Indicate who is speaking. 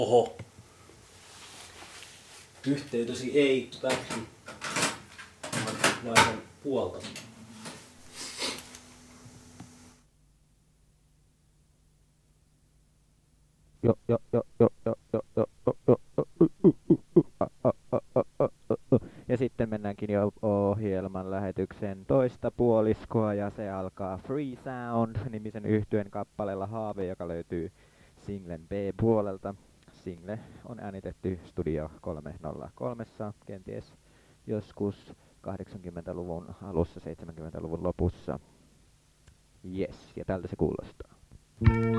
Speaker 1: Oho. Yhteytesi ei väki, naisen puolta.
Speaker 2: Ja sitten mennäänkin jo ohjelman lähetyksen toista puoliskoa ja se alkaa Free Sound-nimisen yhtyeen kappaleella Haave, joka löytyy singlen B-puolelta. Single on äänitetty Studio 303, kenties joskus 80-luvun alussa, 70-luvun lopussa. Yes, ja tältä se kuulostaa.